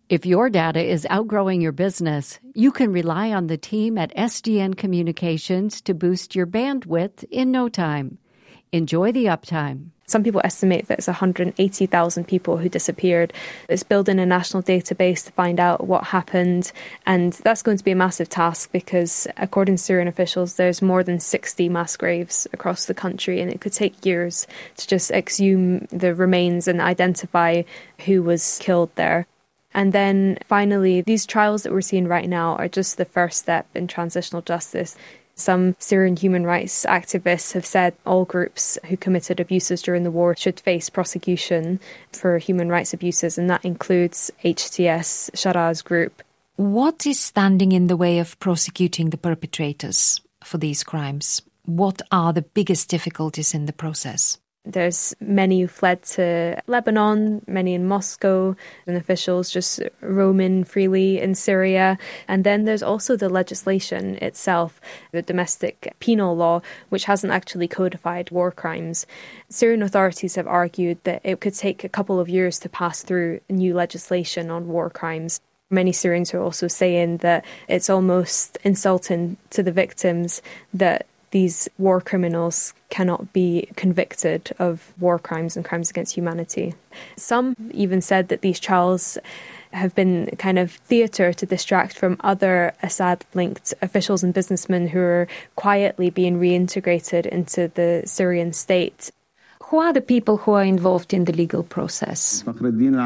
If your data is outgrowing your business, you can rely on the team at SDN Communications to boost your bandwidth in no time. Enjoy the uptime. Some people estimate that it's 180,000 people who disappeared. It's building a national database to find out what happened. And that's going to be a massive task because, according to Syrian officials, there's more than 60 mass graves across the country. And it could take years to just exhume the remains and identify who was killed there. And then finally, these trials that we're seeing right now are just the first step in transitional justice. Some Syrian human rights activists have said all groups who committed abuses during the war should face prosecution for human rights abuses, and that includes HTS, Shara's group. What is standing in the way of prosecuting the perpetrators for these crimes? What are the biggest difficulties in the process? There's many who fled to Lebanon, many in Moscow, and officials just roaming freely in Syria. And then there's also the legislation itself, the domestic penal law, which hasn't actually codified war crimes. Syrian authorities have argued that it could take a couple of years to pass through new legislation on war crimes. Many Syrians are also saying that it's almost insulting to the victims that these war criminals cannot be convicted of war crimes and crimes against humanity. Some even said that these trials have been kind of theatre to distract from other Assad-linked officials and businessmen who are quietly being reintegrated into the Syrian state. Who are the people who are involved in the legal process? The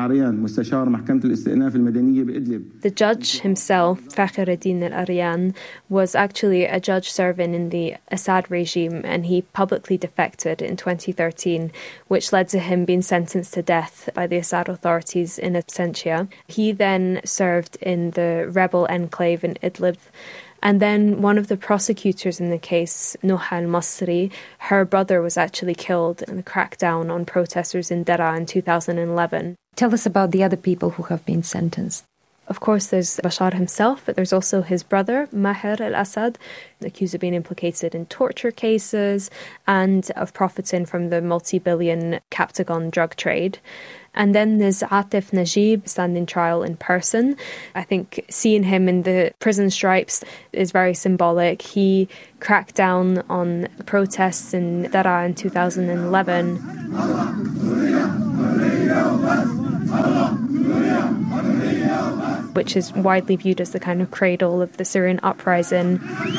judge himself, Fakhreddin al-Aryan, was actually a judge serving in the Assad regime, and he publicly defected in 2013, which led to him being sentenced to death by the Assad authorities in absentia. He then served in the rebel enclave in Idlib. And then one of the prosecutors in the case, Nuh al-Masri, her brother was actually killed in a crackdown on protesters in Daraa in 2011. Tell us about the other people who have been sentenced. Of course, there's Bashar himself, but there's also his brother, Maher al-Assad, accused of being implicated in torture cases and of profiting from the multi-billion Captagon drug trade. And then there's Atif Najib standing trial in person. I think seeing him in the prison stripes is very symbolic. He cracked down on protests in Daraa in 2011. Which is widely viewed as the kind of cradle of the Syrian uprising.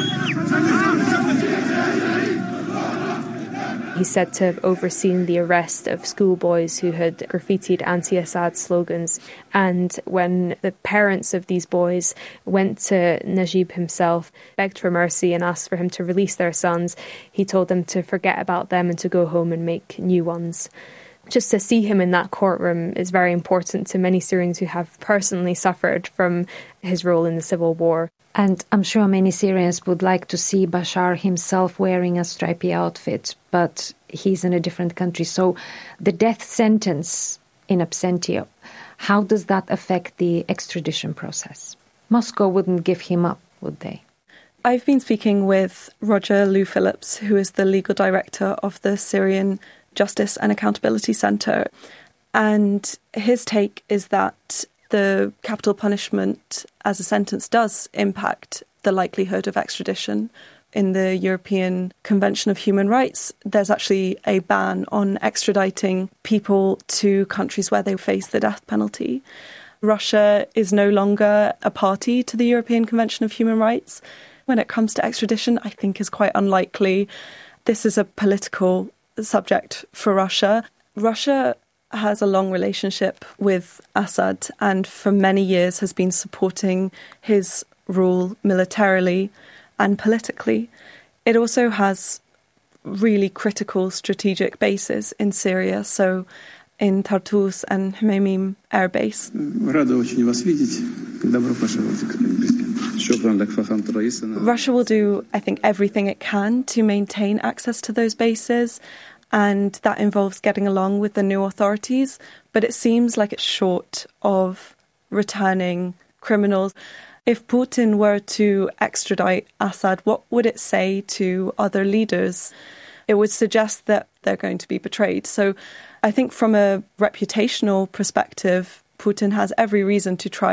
He's said to have overseen the arrest of schoolboys who had graffitied anti-Assad slogans. And when the parents of these boys went to Najib himself, begged for mercy and asked for him to release their sons, he told them to forget about them and to go home and make new ones. Just to see him in that courtroom is very important to many Syrians who have personally suffered from his role in the civil war. And I'm sure many Syrians would like to see Bashar himself wearing a stripy outfit, but he's in a different country. So the death sentence in absentia, how does that affect the extradition process? Moscow wouldn't give him up, would they? I've been speaking with Roger Lou Phillips, who is the legal director of the Syrian Justice and Accountability Centre. And his take is that the capital punishment as a sentence does impact the likelihood of extradition. In the European Convention of Human Rights, there's actually a ban on extraditing people to countries where they face the death penalty. Russia is no longer a party to the European Convention of Human Rights. When it comes to extradition, I think is quite unlikely. This is a political subject for Russia. Russia has a long relationship with Assad and for many years has been supporting his rule militarily and politically. It also has really critical strategic bases in Syria, so in Tartus and Hmeimim air base. Russia will do, I think, everything it can to maintain access to those bases, and that involves getting along with the new authorities, but it seems like it's short of returning criminals. If Putin were to extradite Assad, what would it say to other leaders? It would suggest that they're going to be betrayed. So I think from a reputational perspective, Putin has every reason to try